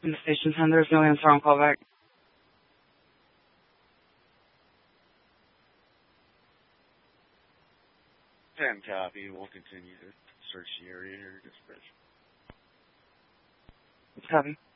In the station 10, there's no answer on callback. 10 copy. We'll continue to search the area here. Dispatch. Copy.